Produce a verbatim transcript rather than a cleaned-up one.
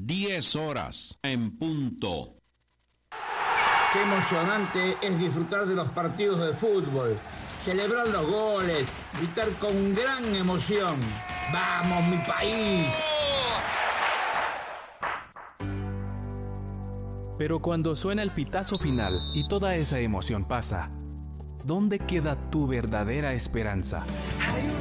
diez horas en punto. Qué emocionante es disfrutar de los partidos de fútbol, celebrar los goles, gritar con gran emoción. ¡Vamos, mi país! Pero cuando suena el pitazo final y toda esa emoción pasa, ¿dónde queda tu verdadera esperanza?